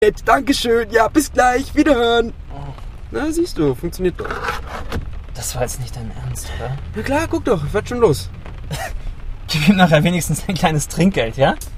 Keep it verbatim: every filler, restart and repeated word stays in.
Dankeschön, ja, bis gleich, wiederhören. Oh. Na, siehst du, funktioniert doch. Das war jetzt nicht dein Ernst, oder? Na klar, guck doch, wird schon los. Gib ihm nachher wenigstens ein kleines Trinkgeld, ja?